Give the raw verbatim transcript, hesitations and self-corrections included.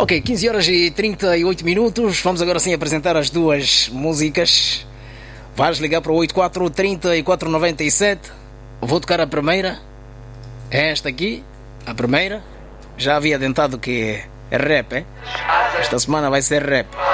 Ok, quinze horas e trinta e oito minutos. Vamos agora sim apresentar as duas músicas. Vais ligar para o oito quatro trinta e quatro noventa e sete. Vou tocar a primeira. É esta aqui, a primeira. Já havia adentado que é rap, hein? Esta semana vai ser rap.